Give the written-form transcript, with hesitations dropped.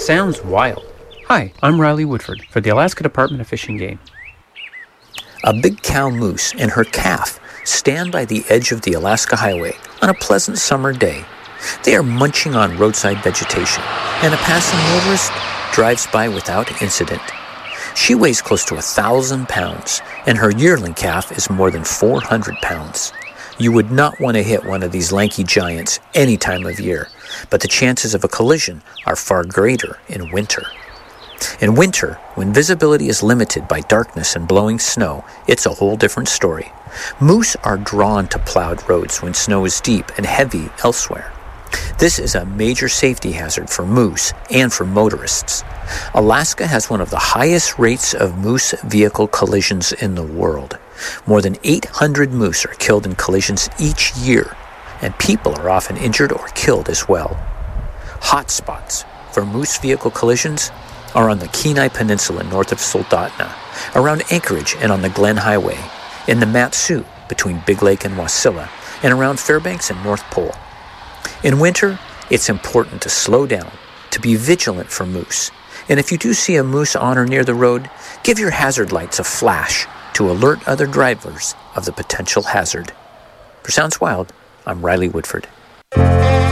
Sounds wild. Hi, I'm Riley Woodford for the Alaska Department of Fish and Game. A big cow moose and her calf stand by the edge of the Alaska Highway on a pleasant summer day. They are munching on roadside vegetation, and a passing motorist drives by without incident. She weighs close to 1,000 pounds, and her yearling calf is more than 400 pounds. You would not want to hit one of these lanky giants any time of year, but the chances of a collision are far greater in winter. In winter, when visibility is limited by darkness and blowing snow, it's a whole different story. Moose are drawn to plowed roads when snow is deep and heavy elsewhere. This is a major safety hazard for moose and for motorists. Alaska has one of the highest rates of moose vehicle collisions in the world. More than 800 moose are killed in collisions each year, and people are often injured or killed as well. Hotspots for moose vehicle collisions are on the Kenai Peninsula north of Soldotna, around Anchorage and on the Glen Highway, in the Mat-Su between Big Lake and Wasilla, and around Fairbanks and North Pole. In winter, it's important to slow down, to be vigilant for moose, and if you do see a moose on or near the road, give your hazard lights a flash to alert other drivers of the potential hazard. For Sounds Wild, I'm Riley Woodford.